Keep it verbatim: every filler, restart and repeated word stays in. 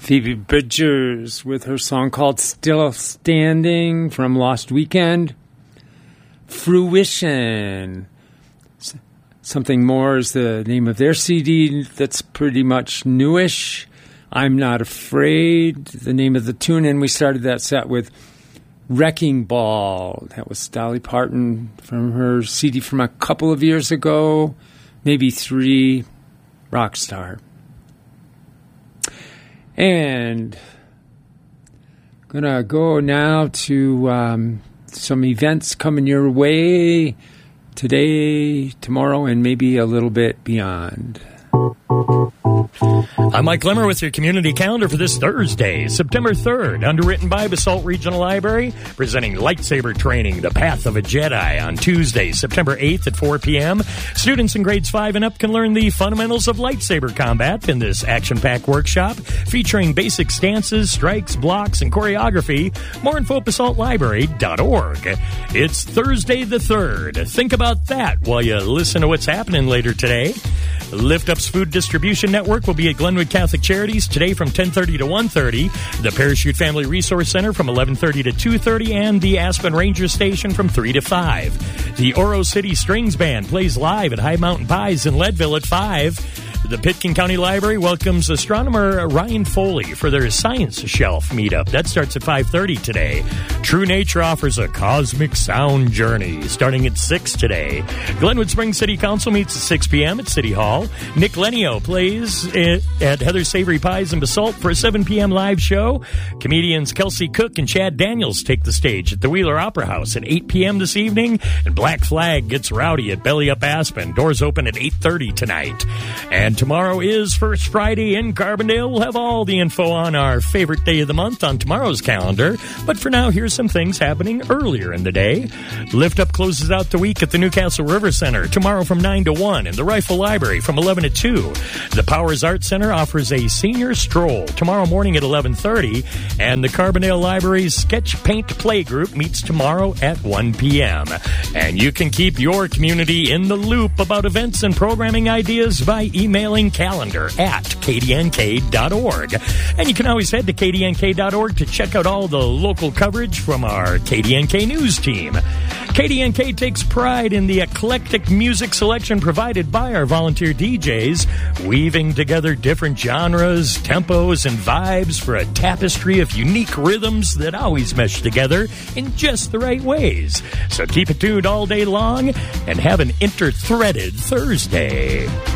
Phoebe Bridgers with her song called Still Standing from Lost Weekend. Fruition. Something More is the name of their C D that's pretty much newish. I'm Not Afraid, the name of the tune. And we started that set with Wrecking Ball. That was Dolly Parton from her C D from a couple of years ago, maybe three, Rockstar. And I'm going to go now to um, some events coming your way today, tomorrow, and maybe a little bit beyond. I'm Mike Lemmer with your community calendar for this Thursday, September third, underwritten by Basalt Regional Library, presenting lightsaber training, The Path of a Jedi, on Tuesday, September eighth at four p.m. Students in grades five and up can learn the fundamentals of lightsaber combat in this action-packed workshop, featuring basic stances, strikes, blocks, and choreography. More info at basalt library dot org. It's Thursday the third. Think about that while you listen to what's happening later today. Lift Up's Food Distribution Network will be at Glenwood Catholic Charities today from ten thirty to one thirty, the Parachute Family Resource Center from eleven thirty to two thirty, and the Aspen Ranger Station from three to five. The Oro City Strings Band plays live at High Mountain Pies in Leadville at five. The Pitkin County Library welcomes astronomer Ryan Foley for their Science Shelf meetup. That starts at five thirty today. True Nature offers a cosmic sound journey starting at six today. Glenwood Springs City Council meets at six p.m. at City Hall. Nick Lenio plays at Heather's Savory Pies in Basalt for a seven p.m. live show. Comedians Kelsey Cook and Chad Daniels take the stage at the Wheeler Opera House at eight p.m. this evening. And Black Flag gets rowdy at Belly Up Aspen. Doors open at eight thirty tonight. And tomorrow is First Friday in Carbondale. We'll have all the info on our favorite day of the month on tomorrow's calendar. But for now, here's some things happening earlier in the day. Lift Up closes out the week at the Newcastle River Center tomorrow from nine to one, and the Rifle Library from eleven to two. The Powers Art Center offers a senior stroll tomorrow morning at eleven thirty, and the Carbondale Library's Sketch Paint Play Group meets tomorrow at one p.m. And you can keep your community in the loop about events and programming ideas by emailing calendar at k d n k dot org. And you can always head to k d n k dot org to check out all the local coverage from our K D N K News team. K D N K takes pride in the eclectic music selection provided by our volunteer D Js, weaving together different genres, tempos, and vibes for a tapestry of unique rhythms that always mesh together in just the right ways. So keep it tuned all day long and have an inter-threaded Thursday.